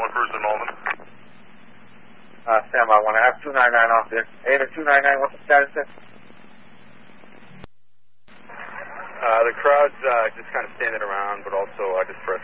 1 Cruiser Malden. Stand by 1. I have 299 off there. 8 or 299, what's the status there? The crowd's just kind of standing around, but also I just pressed